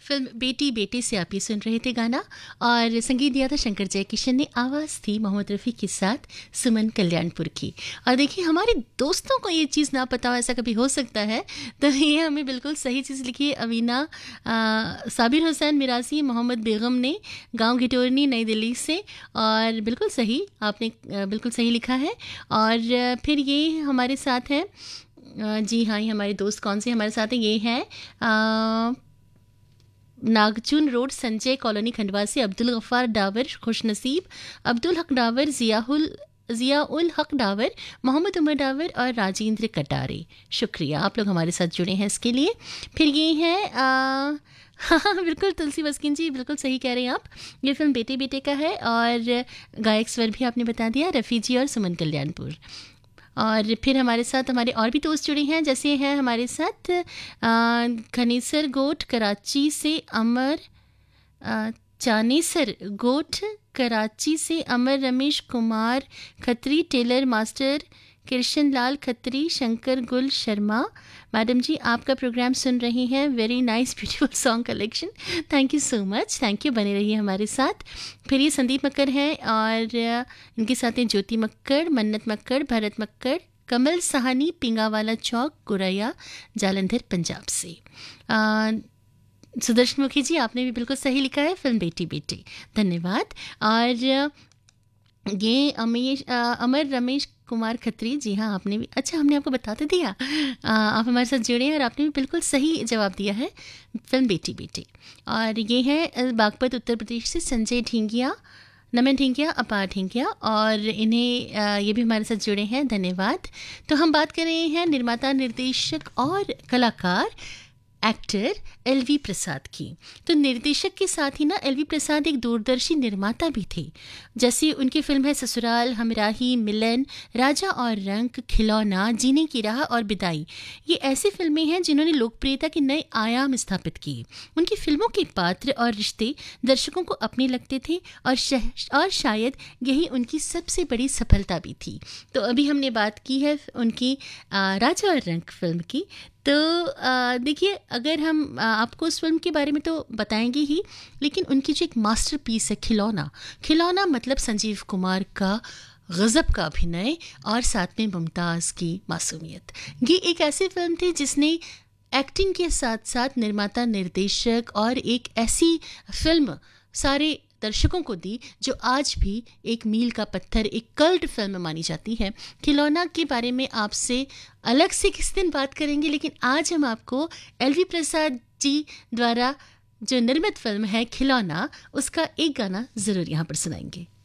Film बेटी बेटी से आप ये सुन रहे थे गाना, और संगीत दिया था शंकर जयकिशन ने, आवाज़ थी मोहम्मद रफ़ी के साथ सुमन कल्याणपुर की। और देखिए, हमारे दोस्तों को ये चीज़ ना पता हो, ऐसा कभी हो सकता है, तो ये हमें बिल्कुल सही चीज़ लिखी है अवीना साबिर हुसैन मिरासी मोहम्मद बेगम ने, गांव घिटोरनी नई दिल्ली से। और बिल्कुल सही, आपने बिल्कुल सही लिखा है। और फिर ये हमारे साथ हैं, जी हाँ, ये हमारे दोस्त कौन से हमारे साथ हैं, ये हैं नागचून रोड संजय कॉलोनी खंडवा से अब्दुल गफ़ार डावर खुशनसीब, अब्दुल हक डावर, ज़ियाउल हक डावर, मोहम्मद उमर डावर और राजेंद्र कटारे। शुक्रिया, आप लोग हमारे साथ जुड़े हैं इसके लिए। फिर ये हैं हाँ बिल्कुल, तुलसी बस्किन जी बिल्कुल सही कह रहे हैं आप। ये फिल्म बेटे बेटे का है, और गायक स्वर भी आपने बता दिया, रफ़ी जी और सुमन कल्याणपुर। और फिर हमारे साथ हमारे और भी दोस्त जुड़े हैं, जैसे हैं हमारे साथ खनीसर गोट कराची से अमर, चानेसर गोट कराची से अमर रमेश कुमार खत्री, टेलर मास्टर कृष्ण लाल खत्री, शंकर गुल शर्मा। मैडम जी, आपका प्रोग्राम सुन रही हैं, very nice beautiful song collection, thank you so much, thank you, बने रहिए हमारे साथ। फिर ये संदीप मक्कर हैं, और इनके साथ हैं ज्योति मक्कर, मन्नत मक्कर, भरत मक्कर, कमल सहानी, पिंगावाला चौक, गुरैया, जालंधर, पंजाब से। सुदर्शन मुखी जी, आपने भी बिल्कुल सही लिखा है, फिल्म बेटी बेटी, धन्यवाद। और ये अमर रमेश कुमार खत्री, जी हाँ, आपने भी, अच्छा हमने आपको बता तो दिया, आप हमारे साथ जुड़े हैं और आपने भी बिल्कुल सही जवाब दिया है, फिल्म बेटी बेटी। और ये है बागपत उत्तर प्रदेश से संजय ढींगिया, नमन ढींगिया, अपार ढींगिया, और इन्हें ये भी हमारे साथ जुड़े हैं, धन्यवाद। तो हम बात कर रहे हैं निर्माता, निर्देशक और कलाकार एक्टर एलवी प्रसाद की। तो निर्देशक के साथ ही ना एलवी प्रसाद एक दूरदर्शी निर्माता भी थे। जैसे उनकी फिल्म है ससुराल, हमराही, मिलन, राजा और रंक, खिलौना, जीने की राह और बिदाई। ये ऐसी फिल्में हैं जिन्होंने लोकप्रियता के नए आयाम स्थापित किए। उनकी फिल्मों के पात्र और रिश्ते दर्शकों को अपने लगते थे, और शायद यही उनकी सबसे बड़ी सफलता भी थी। तो अभी हमने बात की है उनकी राजा और रंक फिल्म की। तो देखिए, अगर हम आपको उस फिल्म के बारे में तो बताएंगे ही, लेकिन उनकी जो एक मास्टरपीस है खिलौना मतलब संजीव कुमार का गज़ब का अभिनय और साथ में मुमताज़ की मासूमियत। ये एक ऐसी फिल्म थी जिसने एक्टिंग के साथ साथ निर्माता, निर्देशक और एक ऐसी फिल्म सारे दर्शकों को दी जो आज भी एक मील का पत्थर, एक कल्ट फिल्म मानी जाती है। खिलौना के बारे में आपसे अलग से किस दिन बात करेंगे, लेकिन आज हम आपको एलवी प्रसाद जी द्वारा जो निर्मित फिल्म है खिलौना, उसका एक गाना ज़रूर यहाँ पर सुनाएंगे।